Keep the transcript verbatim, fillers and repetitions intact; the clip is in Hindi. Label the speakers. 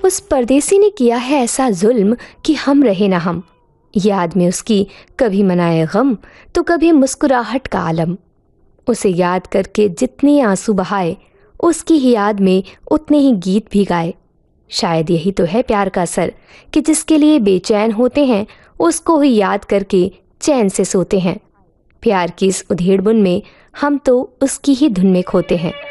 Speaker 1: उस परदेसी ने किया है ऐसा जुल्म कि हम रहे ना हम। याद में उसकी कभी मनाए गम तो कभी मुस्कुराहट का आलम। उसे याद करके जितने आंसू बहाए उसकी ही याद में उतने ही गीत भी गाए। शायद यही तो है प्यार का असर कि जिसके लिए बेचैन होते हैं उसको ही याद करके चैन से सोते हैं। प्यार की इस उधेड़बुन में हम तो उसकी ही धुन में खोते हैं।